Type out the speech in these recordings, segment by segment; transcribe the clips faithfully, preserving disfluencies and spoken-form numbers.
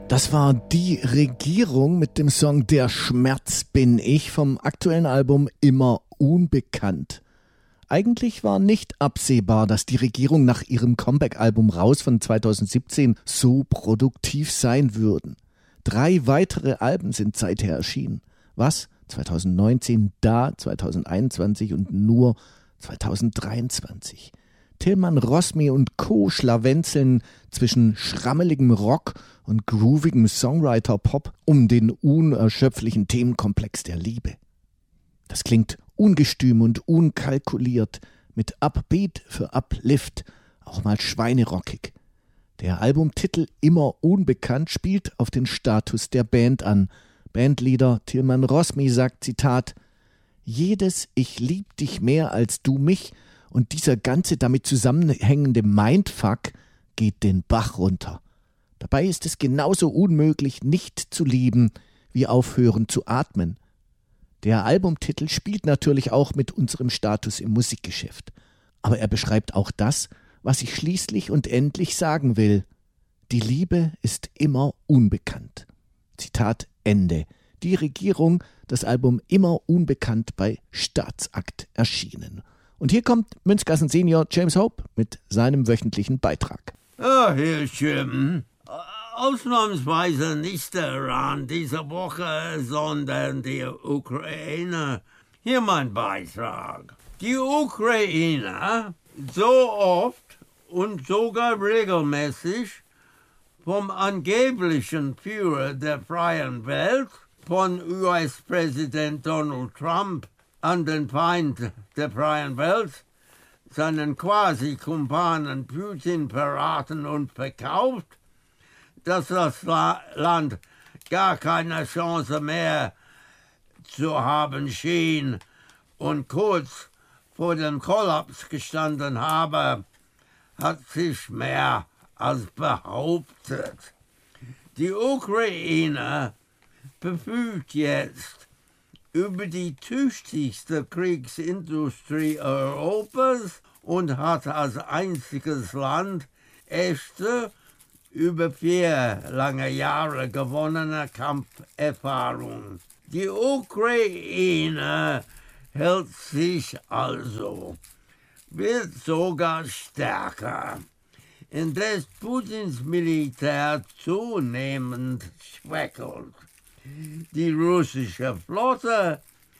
Das war die Regierung mit dem Song Der Schmerz bin ich vom aktuellen Album Immer unbekannt. Eigentlich war nicht absehbar, dass die Regierung nach ihrem Comeback-Album Raus von zweitausendsiebzehn so produktiv sein würden. Drei weitere Alben sind seither erschienen. Was? zweitausendneunzehn, da zweitausendeinundzwanzig und nur zweitausenddreiundzwanzig. Tillmann Rosmi und Co. schlawenzeln zwischen schrammeligem Rock und groovigem Songwriter-Pop um den unerschöpflichen Themenkomplex der Liebe. Das klingt ungestüm und unkalkuliert, mit Upbeat für Uplift, auch mal schweinerockig. Der Albumtitel Immer unbekannt spielt auf den Status der Band an. Bandleader Tillmann Rosmi sagt, Zitat, jedes Ich lieb dich mehr als du mich und dieser ganze damit zusammenhängende Mindfuck geht den Bach runter. Dabei ist es genauso unmöglich, nicht zu lieben, wie aufhören zu atmen. Der Albumtitel spielt natürlich auch mit unserem Status im Musikgeschäft. Aber er beschreibt auch das, was ich schließlich und endlich sagen will. Die Liebe ist immer unbekannt. Zitat Ende. Die Regierung, das Album Immer unbekannt bei Staatsakt erschienen. Und hier kommt Münzgassen Senior James Hope mit seinem wöchentlichen Beitrag. Ah, Herr Jim. Ausnahmsweise nicht der Iran diese Woche, sondern die Ukraine. Hier mein Beitrag. Die Ukraine, so oft und sogar regelmäßig vom angeblichen Führer der freien Welt, von U S-Präsident Donald Trump, an den Feind der freien Welt, seinen Quasi-Kumpanen Putin verraten und verkauft, dass das La- Land gar keine Chance mehr zu haben schien und kurz vor dem Kollaps gestanden habe, hat sich mehr als behauptet. Die Ukraine verfügt jetzt über die tüchtigste Kriegsindustrie Europas und hat als einziges Land echte, über vier lange Jahre gewonnene Kampferfahrung. Die Ukraine hält sich also, wird sogar stärker, indes Putins Militär zunehmend schwächelt. Die russische Flotte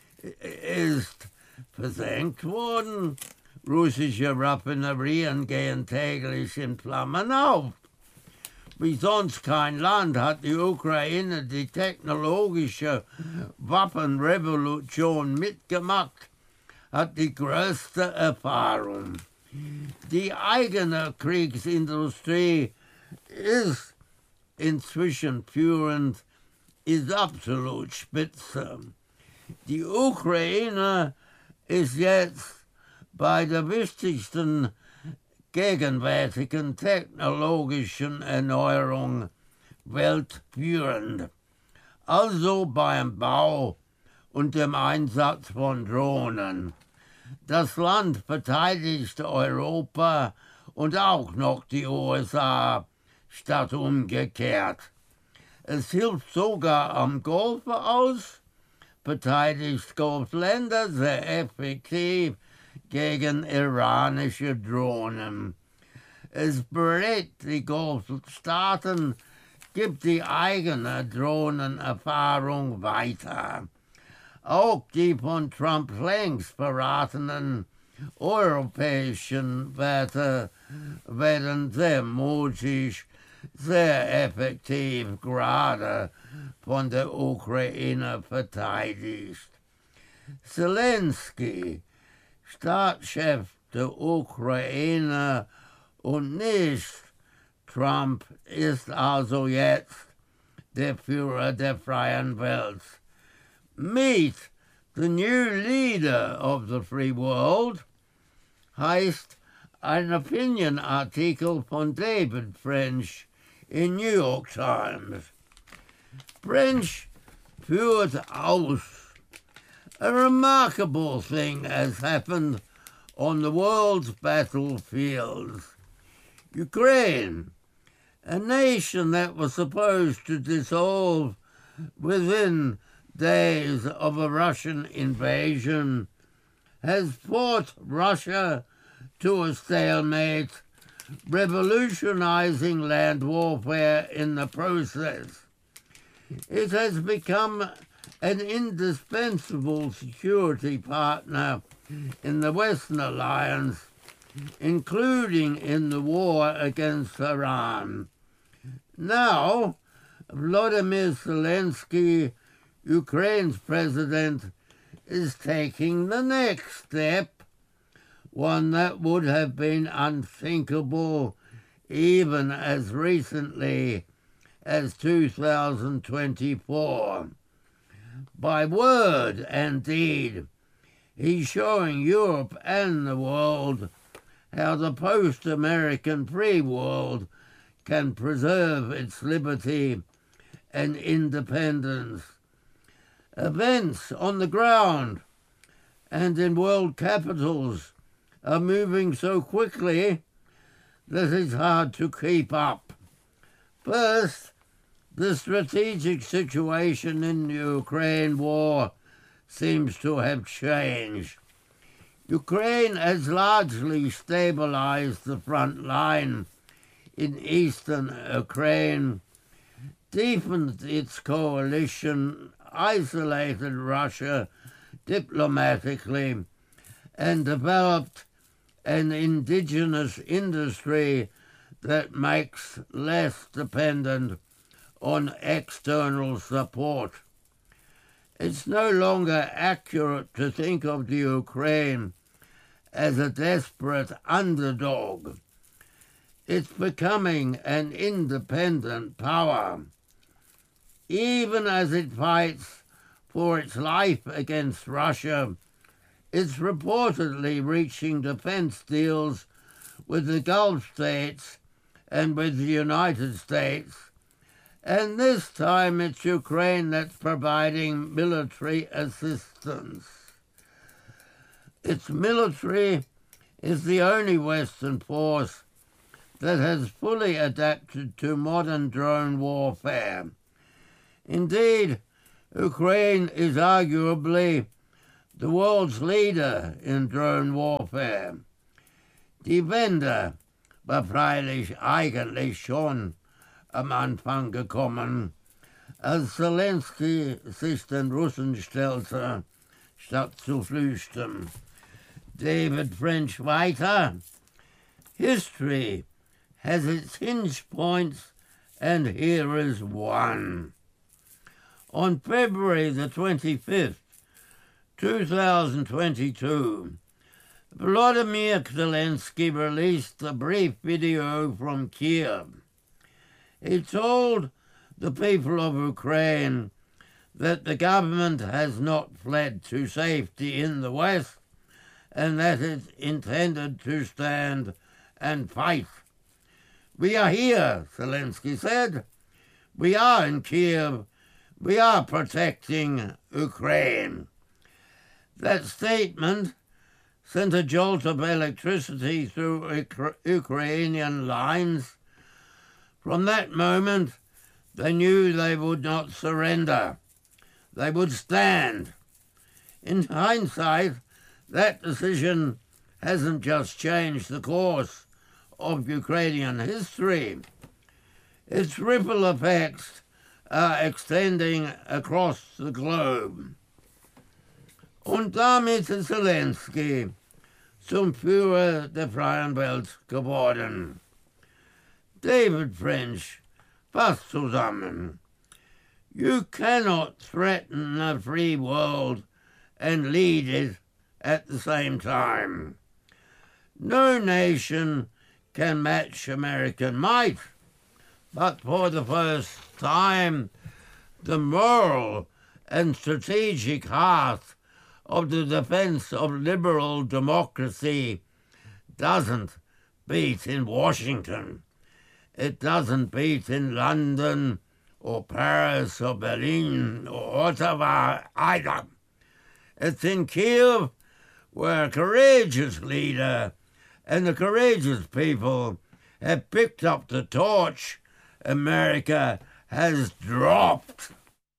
ist versenkt worden, russische Raffinerien gehen täglich in Flammen auf. Wie sonst kein Land hat die Ukraine die technologische Waffenrevolution mitgemacht, hat die größte Erfahrung. Die eigene Kriegsindustrie ist inzwischen führend, ist absolut spitze. Die Ukraine ist jetzt bei der wichtigsten gegenwärtigen technologischen Erneuerung weltführend, also beim Bau und dem Einsatz von Drohnen. Das Land verteidigt Europa und auch noch die U S A, statt umgekehrt. Es hilft sogar am Golf aus, verteidigt Golfländer sehr effektiv gegen iranische Drohnen. Es berät die Golfstaaten, gibt die eigene Drohnenerfahrung weiter. Auch die von Trump längst verratenen europäischen Werte werden sehr mutig, sehr effektiv gerade von der Ukraine verteidigt. Zelensky, Staatschef der Ukraine und nicht Trump, ist also jetzt der Führer der freien Welt. Meet the new leader of the free world heißt ein Opinion-Artikel von David French in New York Times. French führt aus. A remarkable thing has happened on the world's battlefields. Ukraine, a nation that was supposed to dissolve within days of a Russian invasion, has fought Russia to a stalemate, revolutionizing land warfare in the process. It has become an indispensable security partner in the Western alliance, including in the war against Iran. Now, Volodymyr Zelensky, Ukraine's president, is taking the next step, one that would have been unthinkable even as recently as two thousand twenty-four. By word and deed, he's showing Europe and the world how the post-American free world can preserve its liberty and independence. Events on the ground and in world capitals are moving so quickly that it's hard to keep up. First, the strategic situation in the Ukraine war seems to have changed. Ukraine has largely stabilized the front line in eastern Ukraine, deepened its coalition, isolated Russia diplomatically, and developed an indigenous industry that makes less dependent on external support. It's no longer accurate to think of the Ukraine as a desperate underdog. It's becoming an independent power. Even as it fights for its life against Russia, it's reportedly reaching defense deals with the Gulf states and with the United States, and this time it's Ukraine that's providing military assistance. Its military is the only Western force that has fully adapted to modern drone warfare. Indeed, Ukraine is arguably the world's leader in drone warfare. Die Wende war freilich eigentlich schon am Anfang gekommen, als Zelensky sich den Russen stellte, statt zu flüchten. David French weiter. History has its hinge points, and here is one. On February the twenty-fifth, two thousand twenty-two, Volodymyr Zelensky released a brief video from Kiev. He told the people of Ukraine that the government has not fled to safety in the West and that it intended to stand and fight. We are here, Zelensky said. We are in Kiev. We are protecting Ukraine. That statement sent a jolt of electricity through Ukrainian lines. From that moment, they knew they would not surrender. They would stand. In hindsight, that decision hasn't just changed the course of Ukrainian history. Its ripple effects are extending across the globe. Und damit ist Zelensky zum Führer der freien Welt geworden. David French fasst zusammen. You cannot threaten a free world and lead it at the same time. No nation can match American might, but for the first time, the moral and strategic heart of the defense of liberal democracy doesn't beat in Washington. It doesn't beat in London or Paris or Berlin or Ottawa either. It's in Kiev, where a courageous leader and the courageous people have picked up the torch America has dropped.